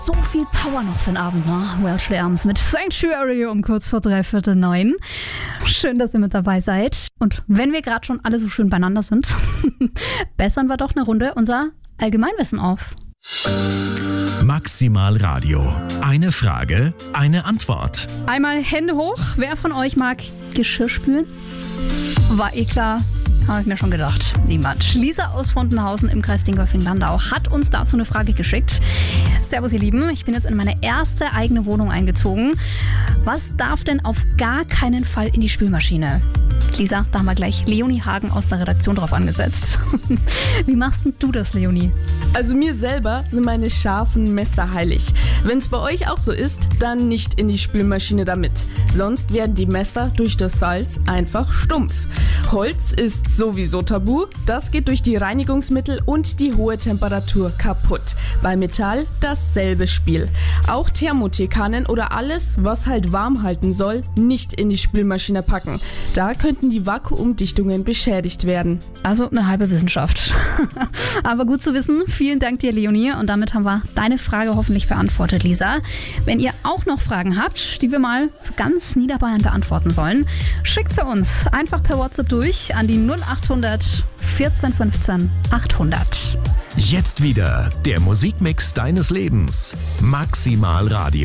So viel Power noch für den Abend, ne? Welsh Lambs mit Sanctuary um kurz vor 8:45. Schön, dass ihr mit dabei seid. Und wenn wir gerade schon alle so schön beieinander sind, bessern wir doch eine Runde unser Allgemeinwissen auf. Maximal Radio. Eine Frage, eine Antwort. Einmal Hände hoch. Wer von euch mag Geschirr spülen? War eh klar. Habe ich mir schon gedacht. Niemand. Lisa aus Fontenhausen im Kreis Dingolfing-Landau hat uns dazu eine Frage geschickt. Servus ihr Lieben, ich bin jetzt in meine erste eigene Wohnung eingezogen. Was darf denn auf gar keinen Fall in die Spülmaschine? Lisa, da haben wir gleich Leonie Hagen aus der Redaktion drauf angesetzt. Wie machst denn du das, Leonie? Also mir selber sind meine scharfen Messer heilig. Wenn es bei euch auch so ist, dann nicht in die Spülmaschine damit. Sonst werden die Messer durch das Salz einfach stumpf. Holz ist sowieso tabu. Das geht durch die Reinigungsmittel und die hohe Temperatur kaputt. Bei Metall dasselbe Spiel. Auch Thermothekanen oder alles, was halt warm halten soll, nicht in die Spülmaschine packen. Da könnten die Vakuumdichtungen beschädigt werden. Also eine halbe Wissenschaft. Aber gut zu wissen. Vielen Dank dir, Leonie. Und damit haben wir deine Frage hoffentlich beantwortet, Lisa. Wenn ihr auch noch Fragen habt, die wir mal für ganz Niederbayern beantworten sollen, schickt sie uns einfach per WhatsApp durch an die 0800 14 15 800. Jetzt wieder der Musikmix deines Lebens. Maximal Radio.